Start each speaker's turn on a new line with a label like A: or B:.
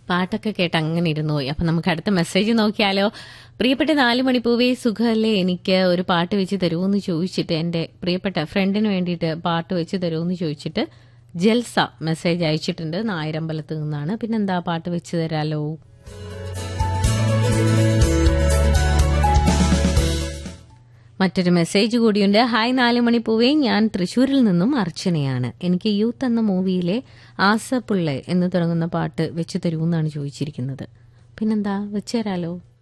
A: പാട്ടൊക്കെ കേട്ട് അങ്ങനെ ഇരുന്നു പോയി. അപ്പൊ നമുക്ക് അടുത്ത മെസ്സേജ് നോക്കിയാലോ. പ്രിയപ്പെട്ട 4 മണിപ്പൂവേ, സുഖമല്ലേ? എനിക്ക് ഒരു പാട്ട് വെച്ച് തരുമോന്ന് ചോദിച്ചിട്ട്, എന്റെ പ്രിയപ്പെട്ട ഫ്രണ്ടിന് വേണ്ടിയിട്ട് പാട്ട് വെച്ച് തരുമോന്ന് ചോദിച്ചിട്ട് ജൽസ മെസ്സേജ് അയച്ചിട്ടുണ്ട്. നായരമ്പലത്ത് നിന്നാണ്. പിന്നെന്താ, പാട്ട് വെച്ച് തരാലോ. മറ്റൊരു മെസ്സേജ് കൂടിയുണ്ട്. ഹായ് 4 മണിപ്പൂവേ, ഞാൻ തൃശ്ശൂരിൽ നിന്നും അർച്ചനയാണ്. എനിക്ക് യൂത്ത് എന്ന മൂവിയിലെ ആസപ്പുള്ളെ എന്ന് തുടങ്ങുന്ന പാട്ട് വെച്ച് തരുമെന്നാണ് ചോദിച്ചിരിക്കുന്നത്. പിന്നെന്താ, വെച്ചുതരാലോ.